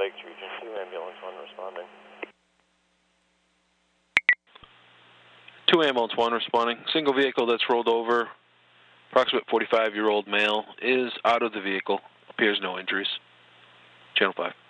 Lakes Region 2, Ambulance 1 responding. 2 Ambulance 1 responding. Single vehicle that's rolled over. Approximate 45-year-old male is out of the vehicle. Appears no injuries. Channel 5.